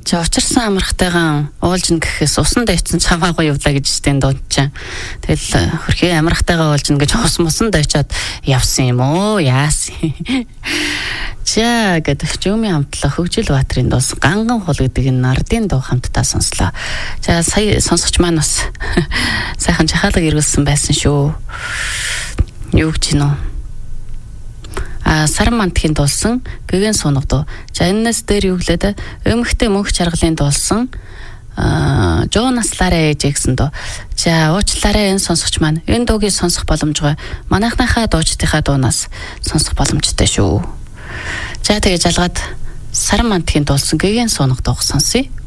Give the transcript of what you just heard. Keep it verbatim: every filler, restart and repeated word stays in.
чи учирсан амрахтайгаа уулжна гэхээс усан дайцсан чамаагүй явлаа гэж стен дууд чинь. Тэгэл хөрхий амрахтайгаа уулжна гэж ус мусан дайчаад явсан юм уу? Яасан. За гэдэг Жумийн хамтлаг Хөгжил Баатрын дуу Ганган хул гэдэг энэ нардын дуу хамтдаа сонслоо. За сая сонсогч маань бас сайхан жахаалга эргэлсэн байсан шүү. Юу гэж нөө? А Саран мантхийн дуулсан гэгэн сунав дуу. За энэс дээр юу гэлээд өмгтэй мөнх чаргалын дуулсан а Жонасларэ гэсэн дуу. За уучлаарай энэ сонсогч маань энэ дуугийг сонсох боломжтой. Манайхныхаа дуучдынхаа дуунаас сонсох боломжтой шүү. За тэгээ жалгаад Саран мантхийн дуулсан гэгэн сунав дууг сонсъё.